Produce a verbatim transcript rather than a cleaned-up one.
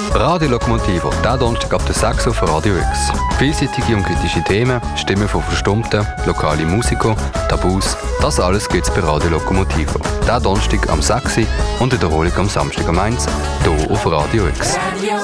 Radio Lokomotive, der Donnerstag ab der sechs auf Radio X. Vielseitige und kritische Themen, Stimmen von Verstummten, lokale Musiker, Tabus, das alles gibt es bei Radio Lokomotive. Der Donnerstag am sechs und Wiederholung am Samstag am eins, hier auf Radio X.